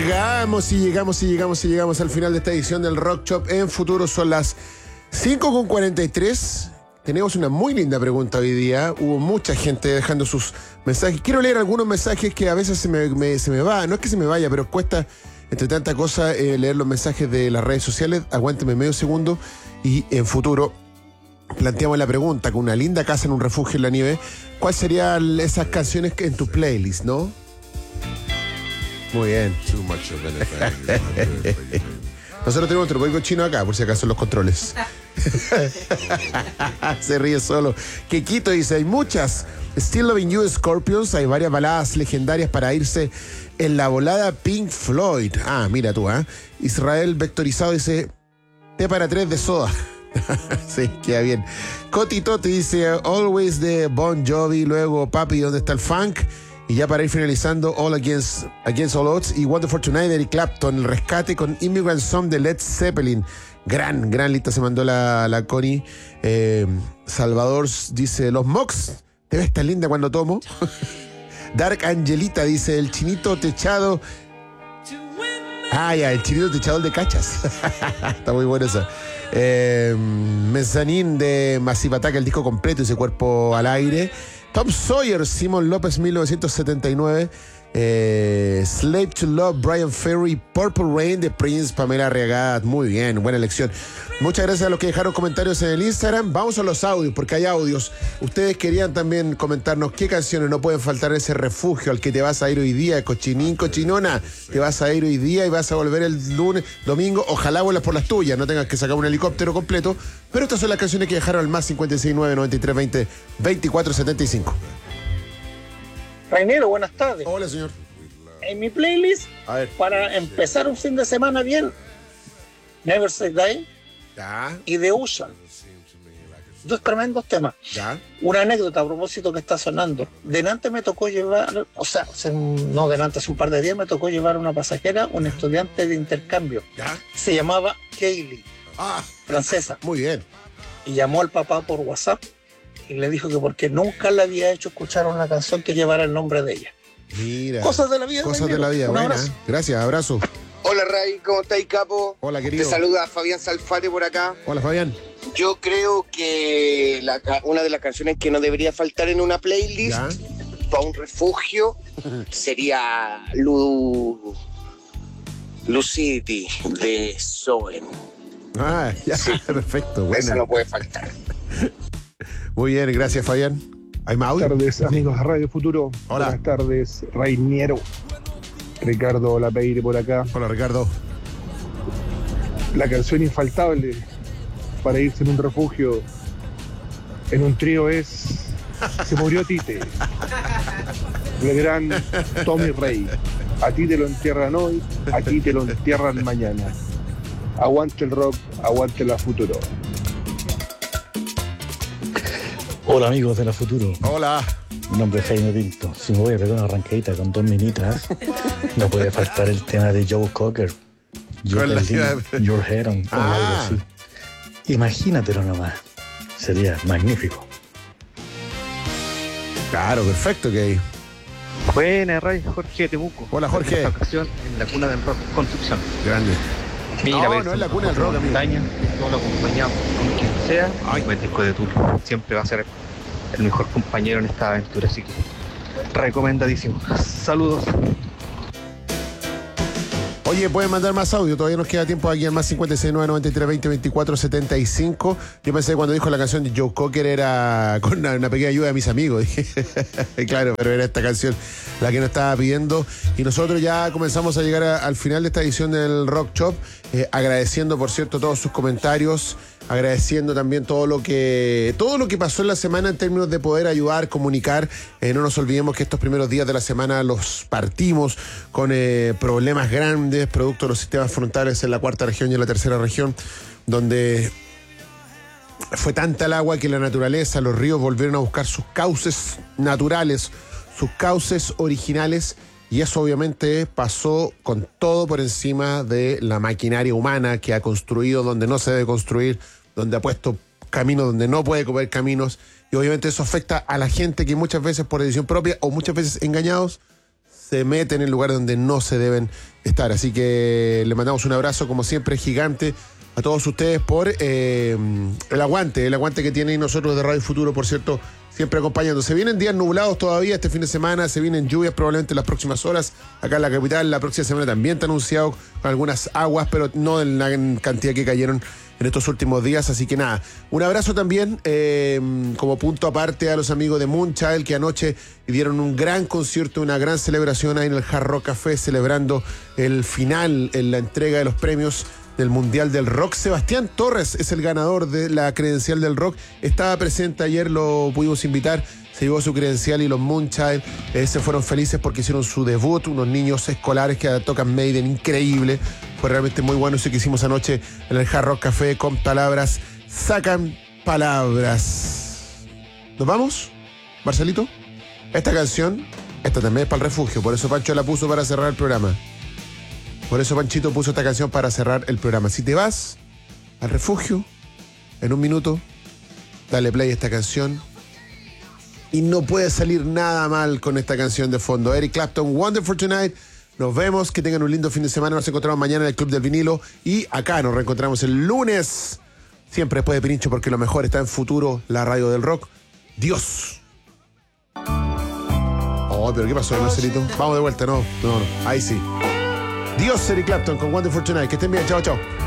Llegamos al final de esta edición del Rock Shop en Futuro. Son las 5:43. Tenemos una muy linda pregunta hoy día. Hubo mucha gente dejando sus mensajes. Quiero leer algunos mensajes que a veces se me va. No es que se me vaya, pero cuesta, entre tanta cosa, leer los mensajes de las redes sociales. Aguánteme medio segundo. Y en Futuro planteamos la pregunta, con una linda casa en un refugio en la nieve, ¿cuáles serían esas canciones en tu playlist, no? Muy bien. Nosotros tenemos otro código chino acá, por si acaso, en los controles. Se ríe solo. Quequito dice, hay muchas. Still Loving You, Scorpions. Hay varias baladas legendarias para irse en la volada. Pink Floyd. Ah, mira tú, ¿eh? Israel Vectorizado dice, T para 3 de Soda. Sí, queda bien. Coti Toti dice, Always de Bon Jovi. Luego, Papi, ¿dónde está el funk? Y ya para ir finalizando, All Against All Odds y Wonderful Tonight de Eric Clapton, el rescate con Immigrant Song de Led Zeppelin. Gran lista se mandó la Connie. Salvador dice, los Mox, te ves tan linda cuando tomo. Dark Angelita dice, el chinito techado. Ah, ya, el chinito techador de cachas. Está muy buena esa. Mezzanine de Massive Attack, el disco completo, ese cuerpo al aire. Tom Sawyer, Simon López, 1979. Slave to Love, Brian Ferry. Purple Rain de Prince, Pamela Reagat. Muy bien, buena elección. Muchas gracias a los que dejaron comentarios en el Instagram. Vamos a los audios, porque hay audios. Ustedes querían también comentarnos qué canciones no pueden faltar en ese refugio al que te vas a ir hoy día. Cochinín, cochinona. Te vas a ir hoy día y vas a volver el lunes, domingo. Ojalá vuelas por las tuyas, no tengas que sacar un helicóptero completo. Pero estas son las canciones que dejaron al más 569-9320-2475. Rainero, buenas tardes. Hola, señor. En mi playlist, para empezar un fin de semana bien, Never Say Die y The Ocean. Dos tremendos temas. ¿Ya? Una anécdota a propósito que está sonando. Delante me tocó llevar, hace un par de días me tocó llevar una pasajera, un estudiante de intercambio. ¿Ya? Se llamaba Kaylee, francesa. Muy bien. Y llamó al papá por WhatsApp y le dijo que porque nunca le había hecho escuchar una canción que llevara el nombre de ella. Mira. Cosas de la vida. Cosas de la vida. Un Buena. abrazo. Gracias, abrazo. Hola Ray, ¿cómo estáis, capo? Hola, querido. Te saluda Fabián Salfate por acá. Hola, Fabián. Yo creo que una de las canciones que no debería faltar en una playlist para un refugio sería Lucidity de Soen. Ah, ya, sí. Perfecto. Buena. Esa no puede faltar. Muy bien, gracias, Fabián. ¿Hay más audio? Buenas tardes, amigos de Radio Futuro. Hola. Buenas tardes, Rainiero. Ricardo Lapeire por acá. Hola, Ricardo. La canción infaltable para irse en un refugio en un trío es Se murió Tite. El gran Tommy Rey. A ti te lo entierran hoy, a ti te lo entierran mañana. Aguante el rock, aguante la Futuro. Hola amigos de la Futuro. Hola. Mi nombre es Jaime Pinto. Si me voy a pegar una arrancadita con dos minitas, no puede faltar el tema de Joe Cocker. Your Head on, o algo así. Imagínatelo nomás. Sería magnífico. Claro, perfecto, que Buena, Ray, Jorge de Temuco. Hola, Jorge. En esta ocasión en la cuna del rock, Concepción. Grande. Mira, no es la cuna del rock, amigo. Montaña, todo lo acompañamos con quien sea. El disco de Tool siempre va a ser el mejor compañero en esta aventura, así que recomendadísimo. Saludos. Oye, pueden mandar más audio, todavía nos queda tiempo aquí al más 569-9320-2475. Yo pensé que cuando dijo la canción de Joe Cocker era con una pequeña ayuda de mis amigos. Dije, claro, pero era esta canción la que nos estaba pidiendo. Y nosotros ya comenzamos a llegar al final de esta edición del Rock Shop, agradeciendo, por cierto, todos sus comentarios, agradeciendo también todo lo que pasó en la semana en términos de poder ayudar, comunicar. No nos olvidemos que estos primeros días de la semana los partimos con problemas grandes, producto de los sistemas frontales en la cuarta región y en la tercera región, donde fue tanta el agua que la naturaleza, los ríos volvieron a buscar sus cauces naturales, sus cauces originales, y eso obviamente pasó con todo por encima de la maquinaria humana que ha construido donde no se debe construir, donde ha puesto caminos donde no puede comer caminos, y obviamente eso afecta a la gente que muchas veces por decisión propia o muchas veces engañados se meten en lugares donde no se deben estar. Así que le mandamos un abrazo, como siempre, gigante a todos ustedes por el aguante que tienen nosotros de Radio Futuro, por cierto, siempre acompañando. Se vienen días nublados todavía este fin de semana, se vienen lluvias probablemente en las próximas horas. Acá en la capital, la próxima semana también está anunciado con algunas aguas, pero no en la cantidad que cayeron en estos últimos días. Así que nada, un abrazo también como punto aparte a los amigos de Moonchild, que anoche dieron un gran concierto, una gran celebración ahí en el Hard Rock Café, celebrando el final en la entrega de los premios del Mundial del Rock. Sebastián Torres es el ganador de la credencial del rock. Estaba presente ayer, lo pudimos invitar, se llevó su credencial y los Moonchild se fueron felices porque hicieron su debut, unos niños escolares que tocan Maiden, increíble. Fue realmente muy bueno eso que hicimos anoche en el Hard Rock Café con palabras, sacan palabras. ¿Nos vamos, Marcelito? Esta canción, esta también es para el refugio, por eso Pancho la puso para cerrar el programa. Por eso Panchito puso esta canción para cerrar el programa. Si te vas al refugio, en un minuto, dale play a esta canción. Y no puede salir nada mal con esta canción de fondo. Eric Clapton, Wonderful Tonight. Nos vemos, que tengan un lindo fin de semana. Nos encontramos mañana en el Club del Vinilo. Y acá nos reencontramos el lunes. Siempre después de Pirincho, porque lo mejor está en Futuro, la radio del rock. Dios. Oh, pero ¿qué pasó, Marcelito? Vamos de vuelta, no. Ahí sí. Dios, Eric Clapton con Wonderful Tonight. Que estén bien, chao, chao.